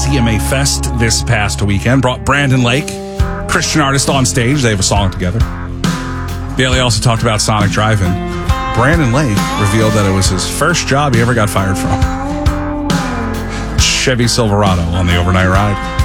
CMA Fest this past weekend. Brought Brandon Lake, Christian artist, on stage. They have a song together. Daly also talked about Sonic Drive-In. Brandon Lake revealed that it was his first job he ever got fired from. Chevy Silverado on the overnight ride.